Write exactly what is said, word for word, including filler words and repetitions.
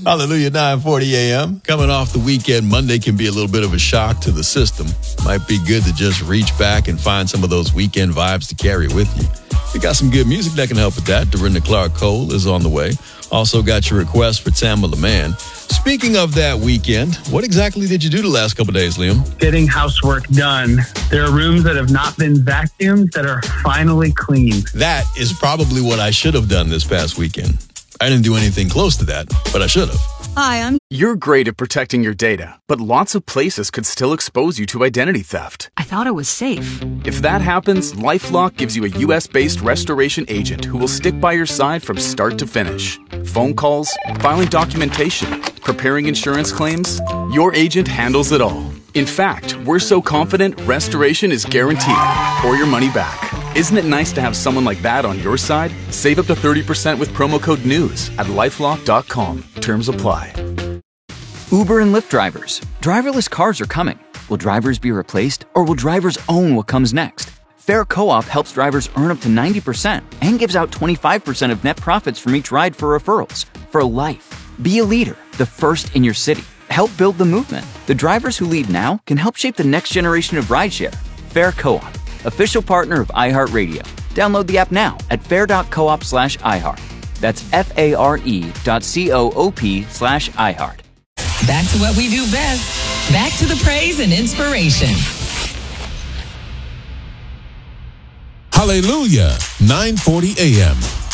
Hallelujah, nine forty a.m. Coming off the weekend, Monday can be a little bit of a shock to the system. Might be good to just reach back and find some of those weekend vibes to carry with you. We got some good music that can help with that. Dorinda Clark Cole is on the way. Also got your request for Tamala Man. Speaking of that weekend, what exactly did you do the last couple of days, Liam? Getting housework done. There are rooms that have not been vacuumed that are finally clean. That is probably what I should have done this past weekend. I didn't do anything close to that, but I should have. Hi, I'm... You're great at protecting your data, but lots of places could still expose you to identity theft. I thought it was safe. If that happens, LifeLock gives you a U S-based restoration agent who will stick by your side from start to finish. Phone calls, filing documentation, preparing insurance claims, your agent handles it all. In fact, we're so confident restoration is guaranteed or your money back. Isn't it nice to have someone like that on your side? Save up to thirty percent with promo code NEWS at lifelock dot com. Terms apply. Uber and Lyft drivers. Driverless cars are coming. Will drivers be replaced, or will drivers own what comes next? Fair Co-op helps drivers earn up to ninety percent and gives out twenty-five percent of net profits from each ride for referrals. For life. Be a leader, the first in your city. Help build the movement. The drivers who lead now can help shape the next generation of rideshare. Fair Co-op, official partner of iHeartRadio. Download the app now at fair.coop slash iHeart. That's F-A-R-E dot C-O-O-P slash iHeart. Back to what we do best. Back to the praise and inspiration. Hallelujah, nine forty a.m.